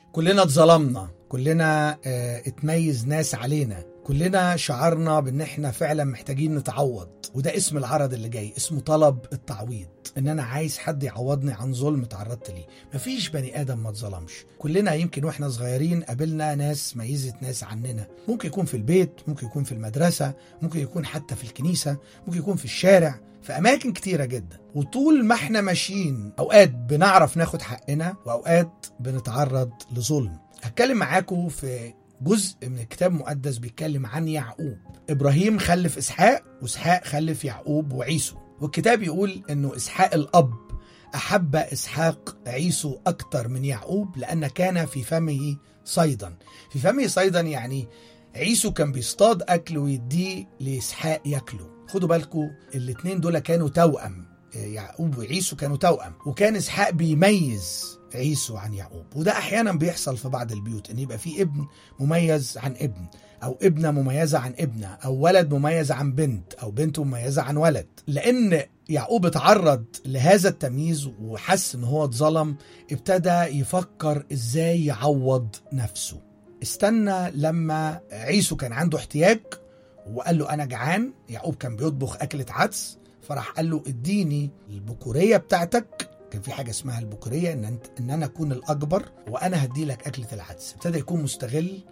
كلنا اتظلمنا، كلنا اتميز ناس علينا، كلنا شعرنا بان احنا فعلا محتاجين نتعوض. وده اسم العرض اللي جاي، اسمه طلب التعويض، ان انا عايز حد يعوضني عن ظلم اتعرضت ليه. مفيش بني ادم ما اتظلمش. كلنا يمكن واحنا صغيرين قابلنا ناس ميزت ناس عننا، ممكن يكون في البيت، ممكن يكون في المدرسة، ممكن يكون حتى في الكنيسة، ممكن يكون في الشارع، في أماكن كتيرة جدا. وطول ما احنا ماشيين أوقات بنعرف ناخد حقنا وأوقات بنتعرض لظلم. هتكلم معاكم في جزء من الكتاب المقدس بيتكلم عن يعقوب. إبراهيم خلف إسحاق، وإسحاق خلف يعقوب وعيسو. والكتاب يقول إنه إسحاق الأب أحب إسحاق عيسو أكتر من يعقوب لأن كان في فمه صيدا. في فمه صيدا يعني عيسو كان بيصطاد أكل ويديه لإسحاق يأكله. خدوا بالكم الاتنين دول كانوا توأم، يعقوب وعيسو كانوا توأم، وكان إسحاق بيميز عيسو عن يعقوب. وده أحيانا بيحصل في بعض البيوت، إن يبقى في ابن مميز عن ابن، أو ابنة مميزة عن ابنة، أو ولد مميز عن بنت، أو بنت مميزة عن ولد. لأن يعقوب اتعرض لهذا التمييز وحس إن هو اتظلم، ابتدى يفكر إزاي يعوض نفسه. استنى لما عيسو كان عنده احتياج وقال له أنا جعان. يعقوب كان بيطبخ أكلة عدس، فراح قال له اديني البكورية بتاعتك. كان في حاجة اسمها البكورية، إن أنا أكون الأكبر وأنا هدي لك أكلة العدس. ابتدى يكون مستغل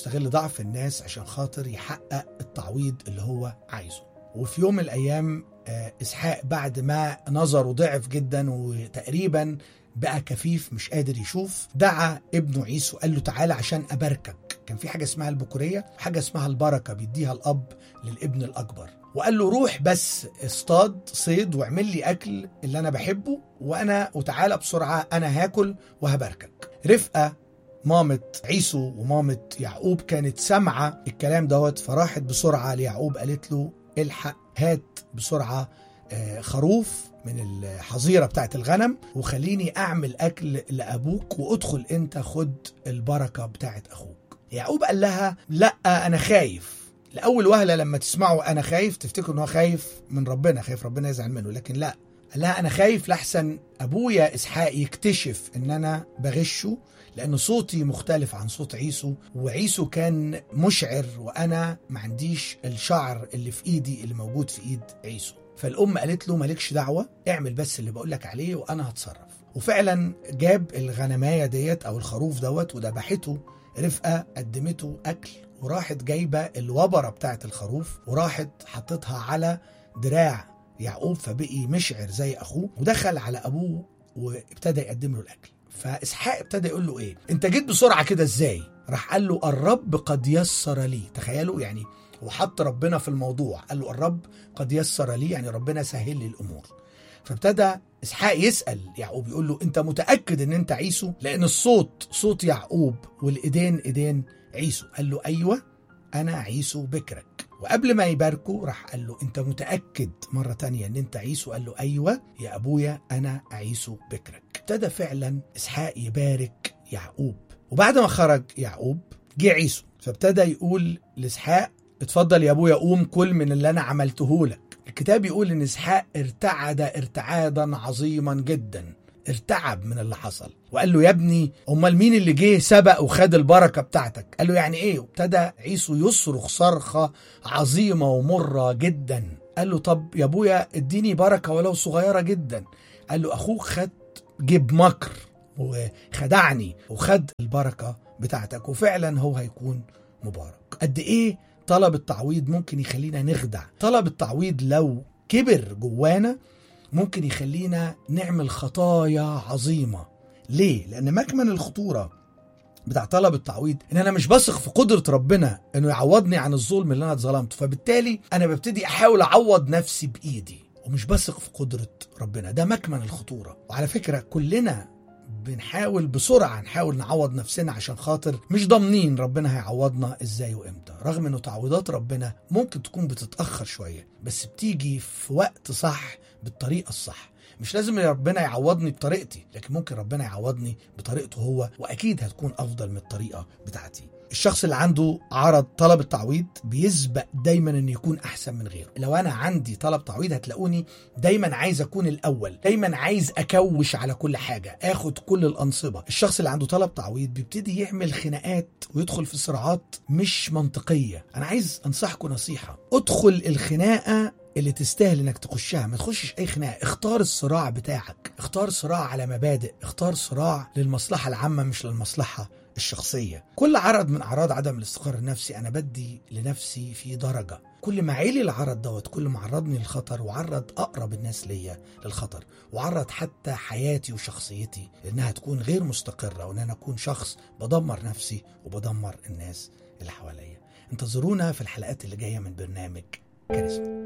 ضعف الناس عشان خاطر يحقق التعويض اللي هو عايزه. وفي يوم من الأيام إسحاق بعد ما نظره ضعف جدا وتقريبا بقى كفيف مش قادر يشوف، دعا ابنه عيسو قال له تعالى عشان أباركك. كان في حاجة اسمها البكورية، حاجة اسمها البركة بيديها الأب للابن الأكبر. وقال له روح بس اصطاد صيد واعمل لي أكل اللي أنا بحبه وتعالى بسرعة أنا هاكل وهباركك. رفقة مامة عيسو ومامة يعقوب كانت سامعة الكلام دوت، فراحت بسرعة ليعقوب قالت له الحق هات بسرعة خروف من الحظيرة بتاعت الغنم وخليني أعمل أكل لأبوك وأدخل أنت خد البركة بتاعت أخوك. يعقوب قال لها لا أنا خايف. لأول وهلة لما تسمعوا أنا خايف تفتكروا أنه خايف من ربنا، خايف ربنا يزعل منه، لكن لا، قال لها أنا خايف لحسن أبويا إسحاق يكتشف أن أنا بغشه، لأن صوتي مختلف عن صوت عيسو، وعيسو كان مشعر وأنا ما عنديش الشعر اللي في إيدي اللي موجود في إيد عيسو. فالأم قالت له مالكش دعوة، اعمل بس اللي بقولك عليه وأنا هتصرف. وفعلا جاب الغنماية ديت أو الخروف دوت وذبحته. رفقة قدمته أكل وراحت جايبة الوبرة بتاعت الخروف وراحت حطتها على دراع يعقوب، فبقي مشعر زي أخوه، ودخل على أبوه وابتدى يقدم له الأكل. فإسحاق ابتدى يقول له إيه أنت جيت بسرعة كده إزاي؟ راح قال له الرب قد يسر لي. تخيلوا يعني وحط ربنا في الموضوع، قال له الرب قد يسر لي، يعني ربنا سهل لي الأمور. فابتدى إسحاق يسأل يعقوب يقول له أنت متأكد أن أنت عيسو؟ لأن الصوت صوت يعقوب والإيدين إيدين عيسو. قال له أيوة أنا عيسو بكرك. وقبل ما يباركه راح قال له أنت متأكد مرة تانية أن أنت عيسو؟ قال له أيوة يا أبويا أنا عيسو بكرك. ابتدى فعلا إسحاق يبارك يعقوب. وبعد ما خرج يعقوب جه عيسو، فابتدى يقول لإسحاق اتفضل يا أبويا قوم كل من اللي أنا عملته لك. الكتاب يقول إن إسحاق ارتعد ارتعادا عظيما جدا، ارتعب من اللي حصل وقال له يا ابني امال مين اللي جه سبق وخد البركة بتاعتك؟ قال له يعني ايه؟ وابتدى عيسو يصرخ صرخة عظيمة ومرة جدا. قال له طب يا ابويا اديني بركة ولو صغيرة جدا. قال له اخوك خد جيب مكر وخدعني وخد البركة بتاعتك، وفعلا هو هيكون مبارك. قد ايه طلب التعويض ممكن يخلينا نخدع. طلب التعويض لو كبر جوانا ممكن يخلينا نعمل خطايا عظيمة. ليه؟ لأن مكمن الخطورة بتاع طلب التعويض إن أنا مش بثق في قدرة ربنا إنه يعوضني عن الظلم اللي أنا اتظلمته، فبالتالي أنا ببتدي أحاول أعوض نفسي بإيدي ومش بثق في قدرة ربنا. ده مكمن الخطورة. وعلى فكرة كلنا بنحاول بسرعة نعوض نفسنا عشان خاطر مش ضامنين ربنا هيعوضنا ازاي وامتى، رغم انه تعويضات ربنا ممكن تكون بتتأخر شوية بس بتيجي في وقت صح بالطريقة الصح. مش لازم ربنا يعوضني بطريقتي، لكن ممكن ربنا يعوضني بطريقته هو، واكيد هتكون افضل من الطريقة بتاعتي. الشخص اللي عنده عرض طلب التعويض بيسبق دايما ان يكون احسن من غيره. لو انا عندي طلب تعويض هتلاقوني دايما عايز اكون الاول، دايما عايز اكوش على كل حاجة، اخد كل الانصبة. الشخص اللي عنده طلب تعويض بيبتدي يعمل خناقات ويدخل في صراعات مش منطقية. انا عايز انصحكم نصيحة، ادخل الخناقة اللي تستاهل انك تخشها، ما تخشش اي خناقه. اختار الصراع بتاعك، اختار صراع على مبادئ، اختار صراع للمصلحه العامه مش للمصلحه الشخصيه. كل عرض من اعراض عدم الاستقرار النفسي انا بدي لنفسي في درجه. كل ما عيلي العرض دوت، كل ما عرضني للخطر وعرض اقرب الناس ليا للخطر، وعرض حتى حياتي وشخصيتي انها تكون غير مستقره، وان انا اكون شخص بدمر نفسي وبدمر الناس اللي حواليا. انتظرونا في الحلقات اللي جايه من برنامج كاريزما.